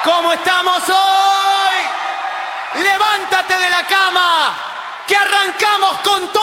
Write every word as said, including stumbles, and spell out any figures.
¿Cómo estamos hoy? Levántate de la cama, que arrancamos con todo.